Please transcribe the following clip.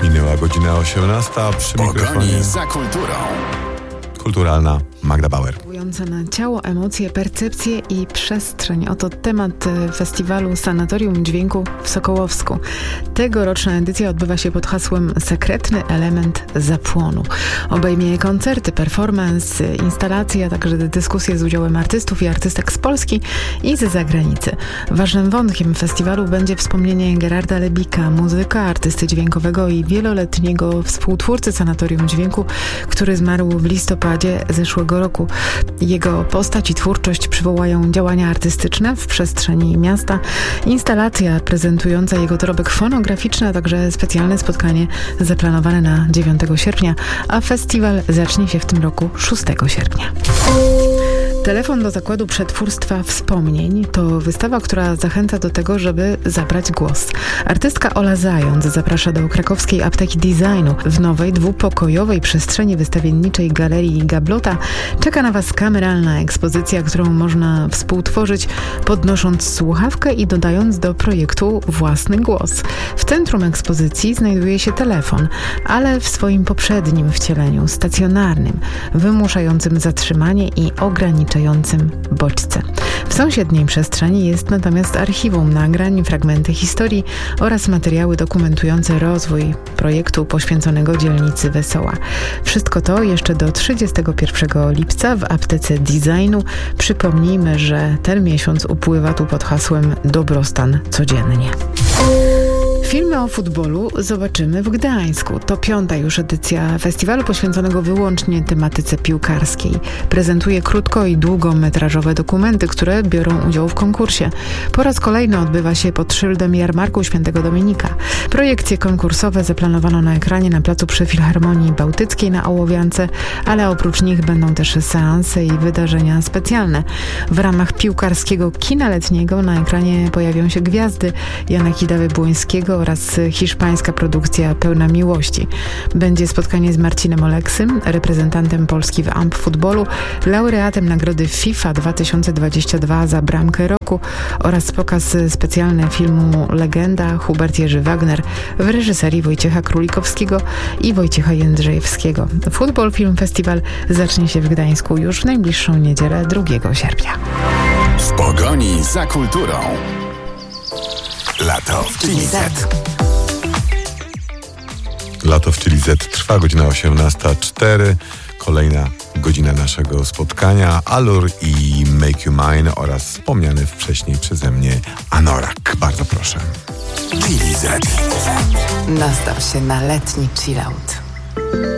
Minęła godzina 18, przy mikrofonie za kulturą. Kulturalna Magda Bauer. Wpływające na ciało, emocje, percepcje i przestrzeń. Oto temat festiwalu Sanatorium Dźwięku w Sokołowsku. Tegoroczna edycja odbywa się pod hasłem Sekretny element zapłonu. Obejmie koncerty, performance, instalacje, a także dyskusje z udziałem artystów i artystek z Polski i ze zagranicy. Ważnym wątkiem festiwalu będzie wspomnienie Gerarda Lebika, muzyka, artysty dźwiękowego i wieloletniego współtwórcy Sanatorium Dźwięku, który zmarł w listopadzie zeszłego roku. Jego postać i twórczość przywołają działania artystyczne w przestrzeni miasta, instalacja prezentująca jego dorobek fonograficzny, a także specjalne spotkanie zaplanowane na 9 sierpnia, a festiwal zacznie się w tym roku 6 sierpnia. Telefon do Zakładu Przetwórstwa Wspomnień to wystawa, która zachęca do tego, żeby zabrać głos. Artystka Ola Zając zaprasza do krakowskiej Apteki Designu. W nowej, dwupokojowej przestrzeni wystawienniczej Galerii Gablota czeka na Was kameralna ekspozycja, którą można współtworzyć, podnosząc słuchawkę i dodając do projektu własny głos. W centrum ekspozycji znajduje się telefon, ale w swoim poprzednim wcieleniu, stacjonarnym, wymuszającym zatrzymanie i ograniczającym bodźce. W sąsiedniej przestrzeni jest natomiast archiwum nagrań, fragmenty historii oraz materiały dokumentujące rozwój projektu poświęconego dzielnicy Wesoła. Wszystko to jeszcze do 31 lipca w Aptece Designu. Przypomnijmy, że ten miesiąc upływa tu pod hasłem Dobrostan codziennie. Filmy o futbolu zobaczymy w Gdańsku. To 5. już edycja festiwalu poświęconego wyłącznie tematyce piłkarskiej. Prezentuje krótko- i długometrażowe dokumenty, które biorą udział w konkursie. Po raz kolejny odbywa się pod szyldem Jarmarku Świętego Dominika. Projekcje konkursowe zaplanowano na ekranie na placu przy Filharmonii Bałtyckiej na Ołowiance, ale oprócz nich będą też seanse i wydarzenia specjalne. W ramach piłkarskiego kina letniego na ekranie pojawią się gwiazdy Jana Kidawy-Błońskiego oraz hiszpańska produkcja Pełna Miłości. Będzie spotkanie z Marcinem Oleksym, reprezentantem Polski w AMP Futbolu, laureatem nagrody FIFA 2022 za bramkę roku oraz pokaz specjalny filmu Legenda Hubert Jerzy Wagner w reżyserii Wojciecha Królikowskiego i Wojciecha Jędrzejewskiego. Football Film Festival zacznie się w Gdańsku już w najbliższą niedzielę 2 sierpnia. W pogoni za kulturą. Lato w Chili Z. Lato w Chili Z trwa, godzina 18:04. Kolejna godzina naszego spotkania. Allure i Make You Mine oraz wspomniany wcześniej przeze mnie Anorak. Bardzo proszę. Chili Z. Nastaw się na letni chillout.